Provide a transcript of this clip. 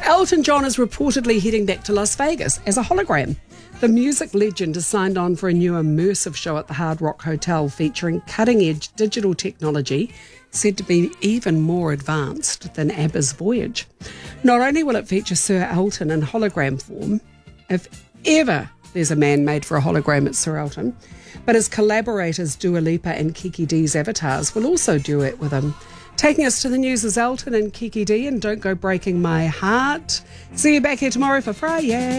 Elton John is reportedly heading back to Las Vegas as a hologram. The music legend has signed on for a new immersive show at the Hard Rock Hotel featuring cutting-edge digital technology said to be even more advanced than ABBA's Voyage. Not only will it feature Sir Elton in hologram form, if ever there's a man made for a hologram, it's Sir Elton, but his collaborators Dua Lipa and Kiki D's avatars will also duet with him. Taking us to the news is Elton and Kiki D, and Don't Go Breaking My Heart. See you back here tomorrow for Friday.